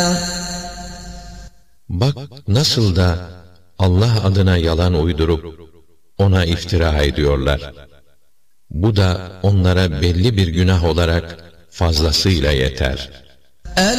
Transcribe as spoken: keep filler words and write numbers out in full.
Bak nasıl da Allah adına yalan uydurup ona iftira ediyorlar. Bu da onlara belli bir günah olarak fazlasıyla yeter.